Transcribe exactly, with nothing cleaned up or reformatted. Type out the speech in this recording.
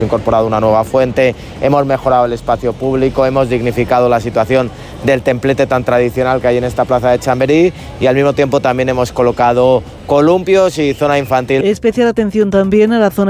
incorporado una nueva fuente, hemos mejorado el espacio público, hemos dignificado la situación del templete tan tradicional que hay en esta plaza de Chamberí y al mismo tiempo también hemos colocado columpios y zona infantil. Especial atención también a la zona